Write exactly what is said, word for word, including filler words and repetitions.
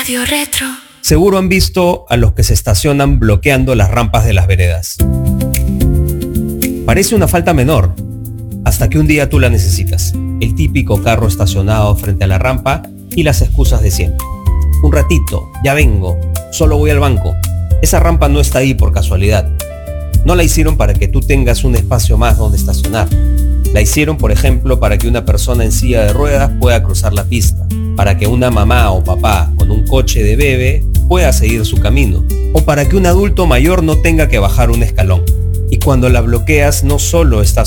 Radio Retro. Seguro han visto a los que se estacionan bloqueando las rampas de las veredas. Parece una falta menor, hasta que un día tú la necesitas. El típico carro estacionado frente a la rampa y las excusas de siempre. Un ratito, ya vengo, solo voy al banco. Esa rampa no está ahí por casualidad. No la hicieron para que tú tengas un espacio más donde estacionar. La hicieron, por ejemplo, para que una persona en silla de ruedas pueda cruzar la pista, para que una mamá o papá con un coche de bebé pueda seguir su camino, o para que un adulto mayor no tenga que bajar un escalón. Y cuando la bloqueas, no solo estás